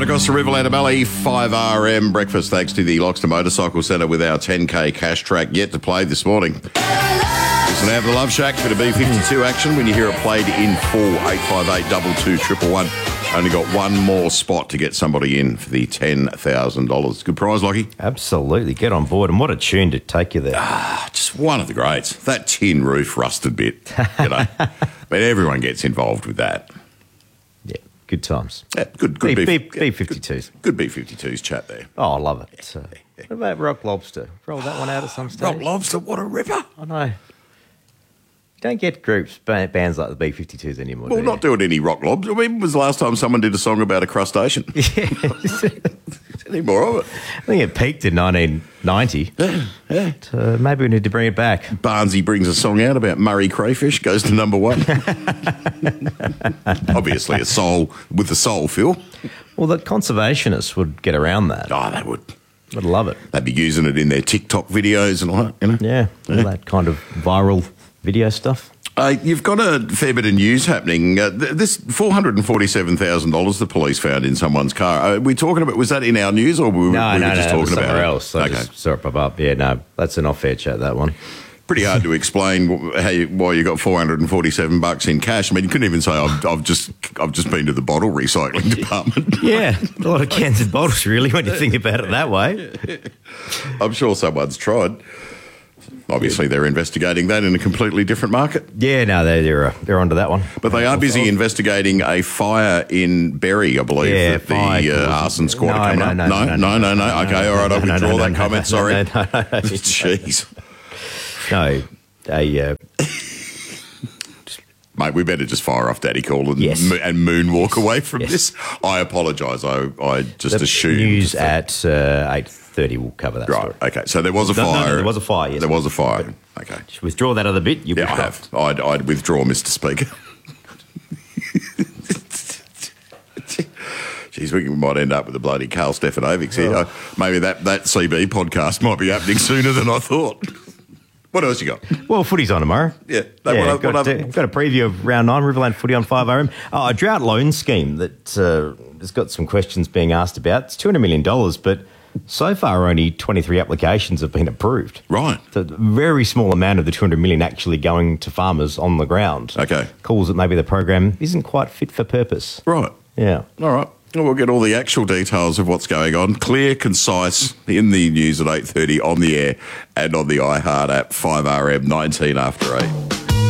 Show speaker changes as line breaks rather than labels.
right across the Riverland Valley, 5RM breakfast thanks to the Loxton Motorcycle Centre with our 10K cash track yet to play this morning. Listen out for the Love Shack, bit of B52 action when you hear it played in full. 858-22-111. Only got one more spot to get somebody in for the $10,000. Good prize, Lockie.
Absolutely. Get on board. And what a tune to take you there.
Just one of the greats. That tin roof rusted bit, you know. But everyone gets involved with that.
Yeah, good times.
Yeah, good
B52s.
Good B52s chat there.
Oh, I love it. What about Rock Lobster? Roll that one out at some stage.
Rock Lobster, what a ripper.
I know. Don't get groups, bands like the B-52s anymore.
Well, not doing any Rock Lobs. I mean, when was the last time someone did a song about a crustacean?
Yeah.
Any more of it?
I think it peaked in 1990.
Yeah.
So maybe we need to bring it back.
Barnsey brings a song out about Murray crayfish, goes to number one. Obviously a soul with a soul, Phil.
Well, the conservationists would get around that.
Oh, they would.
I'd love it.
They'd be using it in their TikTok videos and all that, you know?
Yeah, all that kind of viral video stuff.
You've got a fair bit of news happening. This $447,000 the police found in someone's car. Are we talking about, was that in our news or were we just talking about
somewhere else? I just saw it pop up. Yeah, no, that's an off-air chat, that one.
Pretty hard to explain why you got $447 in cash. I mean, you couldn't even say I've just been to the bottle recycling department.
Yeah, a lot of cans and bottles, really, when you think about it that way.
I'm sure someone's tried. Obviously, they're investigating that in a completely different market.
Yeah, no, they're onto that one.
But they are busy investigating a fire in Berry, I believe.
Yeah,
the arson squad are coming up. No. Okay, all right, I'll withdraw that comment. Sorry.
No.
Jeez.
No,
mate, we better just fire off Daddy Call and moonwalk away from this. I apologise. I just assumed.
News at 8:30 will cover that story.
Right, okay. So there was a fire.
No, there was a fire, yes.
There was a fire. Okay.
Just withdraw that other bit.
I have. I'd withdraw, Mr. Speaker. Geez, we might end up with a bloody Carl Stefanovics here. Maybe that CB podcast might be happening sooner than I thought. What else you got?
Well, footy's on tomorrow.
Yeah.
Got a preview of round 9, Riverland Footy on 5RM. A drought loan scheme that has got some questions being asked about. It's $200 million, but so far only 23 applications have been approved.
Right.
So a very small amount of the $200 million actually going to farmers on the ground.
Okay.
Calls that maybe the program isn't quite fit for purpose.
Right.
Yeah.
All right. Well, we'll get all the actual details of what's going on. Clear, concise, in the news at 8:30, on the air and on the iHeart app, 5RM, 19 after 8.